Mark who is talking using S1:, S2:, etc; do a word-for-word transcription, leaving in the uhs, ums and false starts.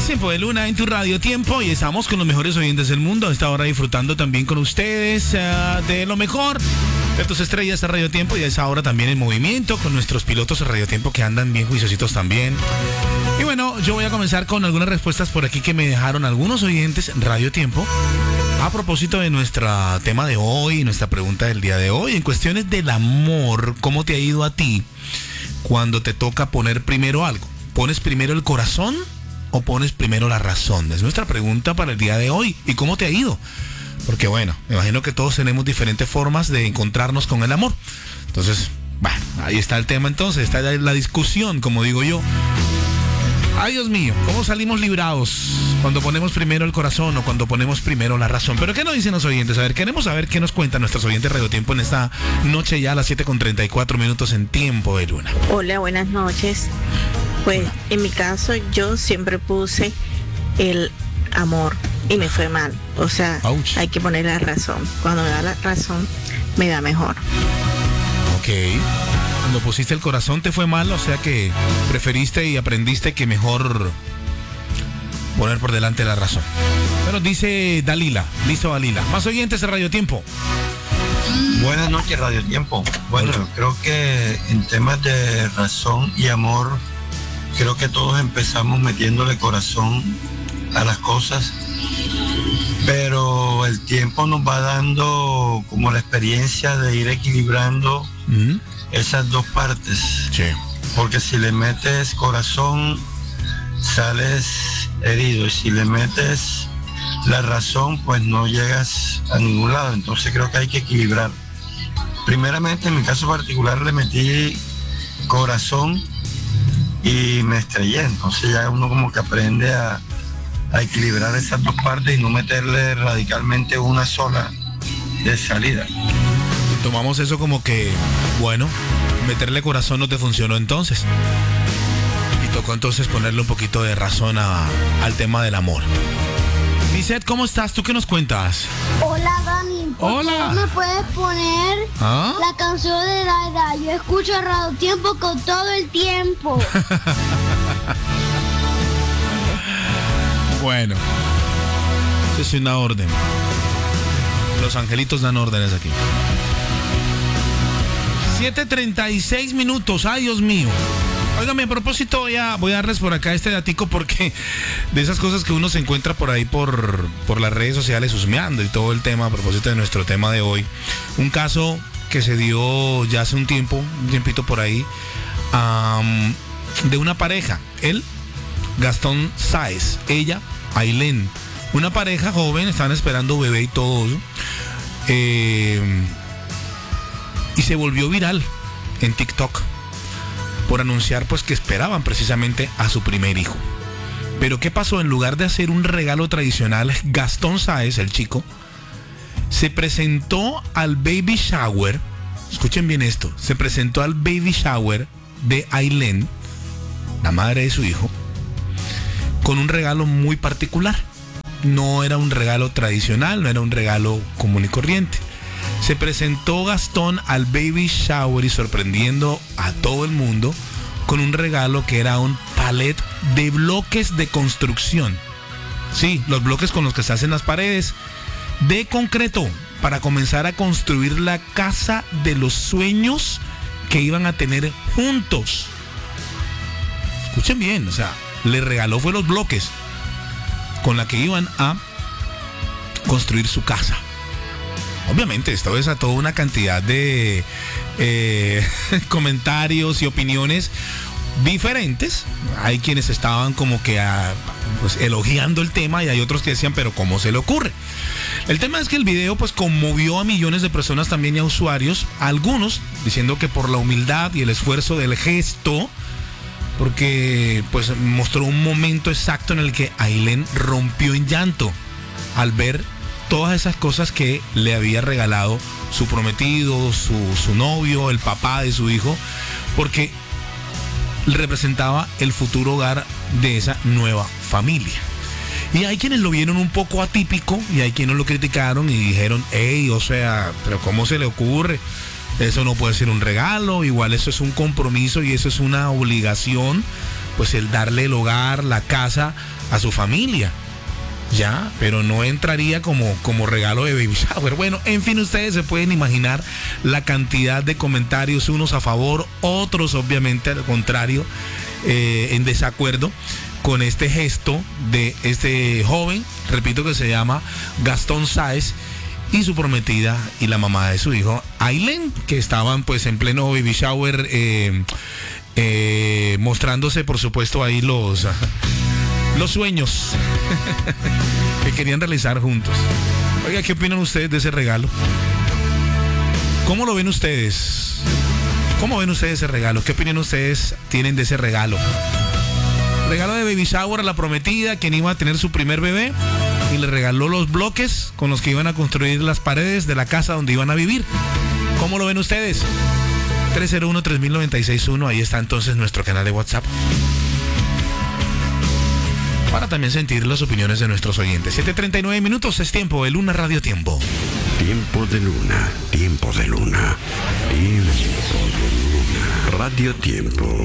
S1: Tiempo de Luna en tu Radio Tiempo y estamos con los mejores oyentes del mundo a esta hora disfrutando también con ustedes uh, de lo mejor de tus estrellas de Radio Tiempo y a esa hora también en movimiento con nuestros pilotos de Radio Tiempo que andan bien juiciositos también. Y bueno, yo voy a comenzar con algunas respuestas por aquí que me dejaron algunos oyentes en Radio Tiempo a propósito de nuestro tema de hoy, nuestra pregunta del día de hoy, en cuestiones del amor. ¿Cómo te ha ido a ti cuando te toca poner primero algo? ¿Pones primero el corazón o pones primero la razón? Es nuestra pregunta para el día de hoy. ¿Y cómo te ha ido? Porque bueno, me imagino que todos tenemos diferentes formas de encontrarnos con el amor. Entonces, bueno, ahí está el tema entonces, está la discusión, como digo yo. Ay, Dios mío, ¿cómo salimos librados cuando ponemos primero el corazón o cuando ponemos primero la razón? Pero ¿qué nos dicen los oyentes? A ver, queremos saber qué nos cuentan nuestros oyentes de Radio Tiempo en esta noche ya a las siete con treinta y cuatro minutos en Tiempo de Luna.
S2: Hola, buenas noches. Pues en mi caso yo siempre puse el amor y me fue mal. O sea, Ouch. Hay que poner la razón. Cuando me da la razón, me da mejor.
S1: Ok. Cuando pusiste el corazón te fue mal, o sea que preferiste y aprendiste que mejor poner por delante la razón. Pero dice Dalila, listo Dalila. Más oyentes de Radio Tiempo.
S3: Buenas noches, Radio Tiempo. Bueno, Hola. Creo que en temas de razón y amor, creo que todos empezamos metiéndole corazón a las cosas, pero el tiempo nos va dando como la experiencia de ir equilibrando ¿Mm? esas dos partes.
S1: Sí.
S3: Porque si le metes corazón, sales herido, y si le metes la razón, pues no llegas a ningún lado. Entonces creo que hay que equilibrar. Primeramente, en mi caso particular, le metí corazón y me estrellé. Entonces ya uno como que aprende a, a equilibrar esas dos partes y no meterle radicalmente una sola de salida.
S1: Tomamos eso como que, bueno, meterle corazón no te funcionó entonces. Y tocó entonces ponerle un poquito de razón a, al tema del amor. Lisette, ¿cómo estás? ¿Tú qué nos cuentas?
S4: Hola, Dani.
S1: Hola.
S4: ¿Me puedes poner
S1: ¿Ah?
S4: la canción de Daida? Yo escucho Radio Tiempo con todo el tiempo.
S1: Bueno, eso es una orden. Los angelitos dan órdenes aquí. siete treinta y seis minutos, ay Dios mío. Óigame, a propósito voy a, voy a darles por acá este datico porque de esas cosas que uno se encuentra por ahí por, por las redes sociales husmeando y todo el tema a propósito de nuestro tema de hoy. Un caso que se dio ya hace un tiempo, un tiempito por ahí, um, de una pareja. Él, Gastón Sáez, ella, Ailén. Una pareja joven, estaban esperando bebé y todo. Eh... Y se volvió viral en TikTok por anunciar pues que esperaban precisamente a su primer hijo. Pero ¿qué pasó? En lugar de hacer un regalo tradicional, Gastón Sáez, el chico, se presentó al baby shower. Escuchen bien esto. Se presentó al baby shower de Ailén, la madre de su hijo, con un regalo muy particular. No era un regalo tradicional, no era un regalo común y corriente. Se presentó Gastón al baby shower y sorprendiendo a todo el mundo con un regalo que era un palet de bloques de construcción. Sí, los bloques con los que se hacen las paredes de concreto para comenzar a construir la casa de los sueños que iban a tener juntos. Escuchen bien, o sea, le regaló fue los bloques con la que iban a construir su casa. Obviamente esto desató una cantidad de eh, comentarios y opiniones diferentes. Hay quienes estaban como que a, pues, elogiando el tema y hay otros que decían, pero ¿cómo se le ocurre? El tema es que el video pues conmovió a millones de personas también y a usuarios, algunos diciendo que por la humildad y el esfuerzo del gesto, porque pues mostró un momento exacto en el que Ailén rompió en llanto al ver todas esas cosas que le había regalado su prometido, su, su novio, el papá de su hijo, porque representaba el futuro hogar de esa nueva familia. Y hay quienes lo vieron un poco atípico y hay quienes lo criticaron y dijeron, hey, o sea, pero ¿cómo se le ocurre? Eso no puede ser un regalo, igual eso es un compromiso y eso es una obligación pues el darle el hogar, la casa a su familia. Ya, pero no entraría como, como regalo de baby shower. Bueno, en fin, ustedes se pueden imaginar la cantidad de comentarios, unos a favor, otros obviamente al contrario, eh, en desacuerdo con este gesto de este joven, repito que se llama Gastón Sáez, y su prometida y la mamá de su hijo, Ailén, que estaban pues en pleno baby shower, eh, eh, mostrándose por supuesto ahí los... Los sueños que querían realizar juntos. Oiga, ¿qué opinan ustedes de ese regalo? ¿Cómo lo ven ustedes? ¿Cómo ven ustedes ese regalo? ¿Qué opinión ustedes tienen de ese regalo? Regalo de baby shower a la prometida, quien iba a tener su primer bebé, y le regaló los bloques con los que iban a construir las paredes de la casa donde iban a vivir. ¿Cómo lo ven ustedes? tres cero uno, tres mil noventa y seis uno, ahí está entonces nuestro canal de WhatsApp, para también sentir las opiniones de nuestros oyentes. siete treinta y nueve minutos, es tiempo de Luna Radio Tiempo.
S5: Tiempo de Luna, tiempo de Luna, tiempo de Luna. Radio Tiempo.